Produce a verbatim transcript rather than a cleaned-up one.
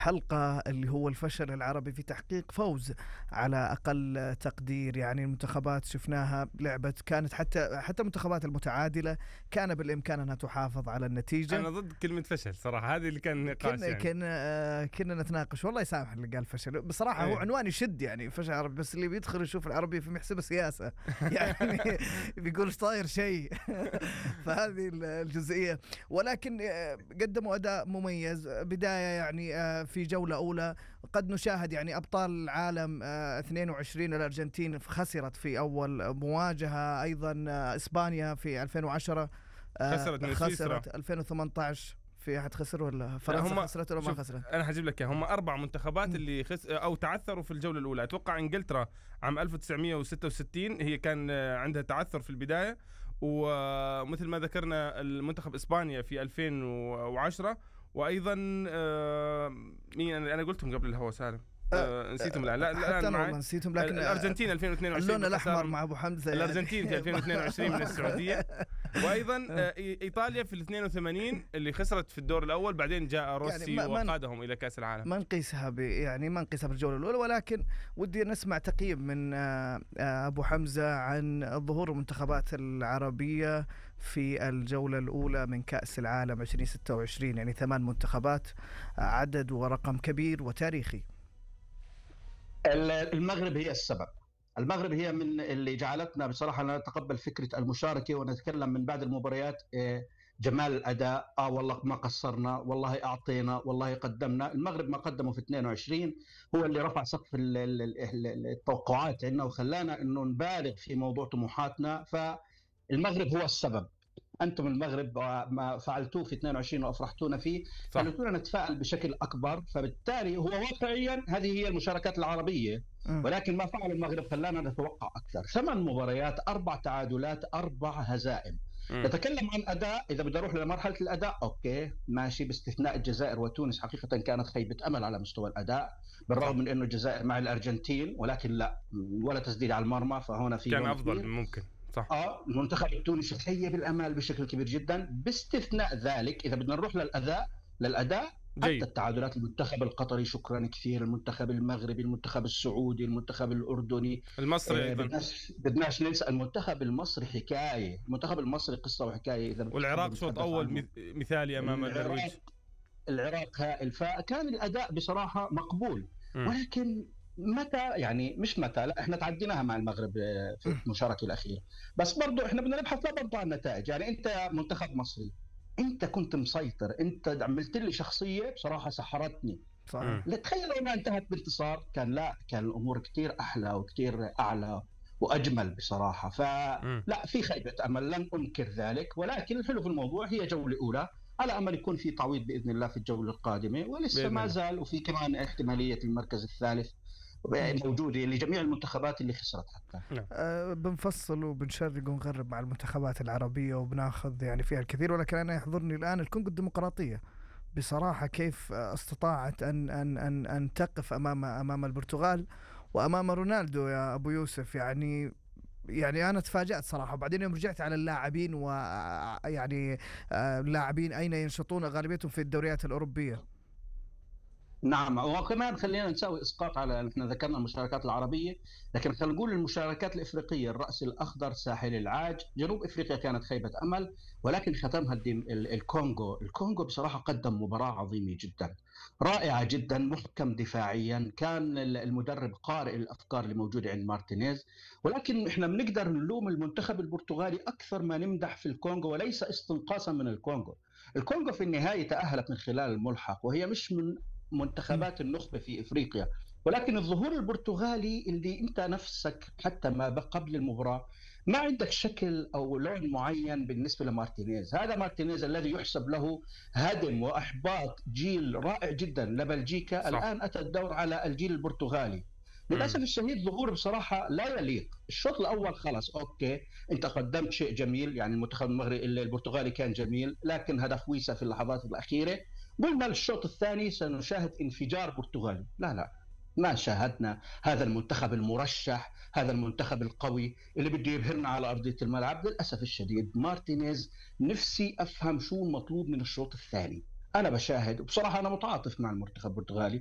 حلقة اللي هو الفشل العربي في تحقيق فوز على أقل تقدير. يعني المنتخبات شفناها لعبت، كانت حتى حتى المنتخبات المتعادلة كان بالإمكان أنها تحافظ على النتيجة. أنا ضد كلمة فشل صراحة، هذه اللي كان النقاش. كنا يعني كنا كنا نتناقش، والله يسامح اللي قال فشل بصراحة. أيه. هو عنوان يشد يعني فشل عربي، بس اللي بيدخل يشوف العربي في محسبة سياسة يعني بيقول ايش طاير شيء فهذه الجزئية. ولكن قدموا أداء مميز بداية، يعني في جولة أولى قد نشاهد يعني أبطال العالم اثنين وعشرين الأرجنتين خسرت في أول مواجهة، أيضا إسبانيا في ألفين وعشرة خسرت من خسرت ألفين وثمانية عشر في أحد خسر ولا فرنسا خسرت ولا ما خسرت؟ أنا حجيب لك هم أربع منتخبات م. اللي خس أو تعثروا في الجولة الأولى. أتوقع إنجلترا عام ألف وتسعمائة وستة وستين هي كان عندها تعثر في البداية، ومثل ما ذكرنا المنتخب إسبانيا في ألفين وعشرة، وأيضا مين أنا قلتهم قبل الهوا سالم أه نسيتهم. لا لا لا أنا نسيتهم، لكن الأرجنتين ألفين واثنين وعشرين اللون الأحمر مع أبو حمزة يعني. الأرجنتين في ألفين واثنين وعشرين من السعودية، وأيضا إيطاليا في الاثنين وثمانين اللي خسرت في الدور الأول، بعدين جاء روسي يعني وقادهم إلى كأس العالم. ما نقيسها ب يعني ما نقيسها بالجولة الأولى، ولكن ودي نسمع تقييم من أبو حمزة عن ظهور المنتخبات العربية في الجولة الأولى من كأس العالم ألفين وستة وعشرين. يعني ثمان منتخبات، عدد ورقم كبير وتاريخي. المغرب هي السبب. المغرب هي من اللي جعلتنا بصراحة نتقبل فكرة المشاركة ونتكلم من بعد المباريات جمال الأداء. آه والله ما قصرنا، والله أعطينا، والله قدمنا. المغرب ما قدمه في اثنين وعشرين هو اللي رفع سقف التوقعات عندنا وخلانا إنه نبالغ في موضوع طموحاتنا. فالمغرب هو السبب. أنتم المغرب ما فعلتوه في اثنين وعشرين وأفرحتونا فيه، خلتونا نتفاعل بشكل أكبر. فبالتالي هو واقعيا هذه هي المشاركات العربية، ولكن ما فعل المغرب خلانا نتوقع أكثر. ثمان مباريات، أربع تعادلات، أربع هزائم. م. نتكلم عن أداء، إذا بدي أروح لمرحلة الأداء أوكي ماشي، باستثناء الجزائر وتونس حقيقة كانت خيبة أمل على مستوى الأداء، بالرغم من أنه الجزائر مع الأرجنتين، ولكن لا ولا تسديد على المرمى، فهنا في كان أفضل ممكن. صح. اه المنتخب التونسي خيب الامال بشكل كبير جدا. باستثناء ذلك اذا بدنا نروح للاداء للاداء حتى التعادلات، المنتخب القطري شكرا كثير، المنتخب المغربي، المنتخب السعودي، المنتخب الاردني، المصري ايضا. آه بدناش ننسى المنتخب المصري حكايه، المنتخب المصري قصه وحكايه. اذا والعراق شوط اول مثالي امام النرويج. العراق هائل. فكان الاداء بصراحه مقبول. م. ولكن متى يعني مش متى لا احنا تعديناها مع المغرب في المشاركه الاخيره، بس برضو احنا بدنا نبحث لا برضو عن النتائج. يعني انت منتخب مصري، انت كنت مسيطر، انت عملت لي شخصيه بصراحه سحرتني. صحيح. لا تخيل لو ما انتهت بانتصار، كان لا كان الامور كتير احلى وكتير اعلى واجمل بصراحه. فلا في خيبه امل لن انكر ذلك، ولكن الحلو في الموضوع هي جوله اولى، على امل يكون في تعويض باذن الله في الجوله القادمه، ولسه ما زال وفي كمان احتماليه المركز الثالث موجودة لجميع المنتخبات اللي خسرت حتى. نعم. أه بنفصل وبنشرق ونغرب مع المنتخبات العربية وبناخذ يعني فيها الكثير، ولكن أنا يحضرني الآن الكونغو الديمقراطية بصراحة كيف استطاعت أن أن أن أن تقف أمام أمام البرتغال وأمام رونالدو يا أبو يوسف. يعني يعني أنا تفاجأت صراحة. وبعدين يوم رجعت على اللاعبين ويعني اللاعبين أين ينشطون غالبيتهم في الدوريات الأوروبية. نعم، وكمان خلينا نسوي اسقاط على احنا ذكرنا المشاركات العربيه، لكن خلينا نقول المشاركات الافريقيه، الراس الاخضر، ساحل العاج، جنوب افريقيا كانت خيبه امل، ولكن ختمها الكونغو. الكونغو بصراحه قدم مباراه عظيمه جدا، رائعه جدا، محكم دفاعيا، كان المدرب قارئ الافكار اللي موجوده عند مارتينيز. ولكن احنا بنقدر نلوم المنتخب البرتغالي اكثر ما نمدح في الكونغو، وليس استنقاصا من الكونغو. الكونغو في النهايه تاهلت من خلال الملحق، وهي مش من منتخبات النخبة في إفريقيا، ولكن الظهور البرتغالي اللي أنت نفسك حتى ما قبل المباراة ما عندك شكل أو لون معين بالنسبة لمارتينيز. هذا مارتينيز الذي يحسب له هدم وإحباط جيل رائع جدا لبلجيكا، صح. الآن أتى الدور على الجيل البرتغالي. للأسف الشديد ظهور بصراحة لا يليق. الشوط الأول خلاص أوكي أنت قدمت شيء جميل، يعني المنتخب المغربي البرتغالي كان جميل، لكن هدف ويسا في اللحظات الأخيرة. قلنا الشوط الثاني سنشاهد انفجار برتغالي، لا لا ما شاهدنا هذا المنتخب المرشح، هذا المنتخب القوي اللي بده يبهرنا على أرضية الملعب. للأسف الشديد مارتينيز نفسي أفهم شو المطلوب من الشوط الثاني. انا بشاهد، وبصراحه انا متعاطف مع المنتخب البرتغالي.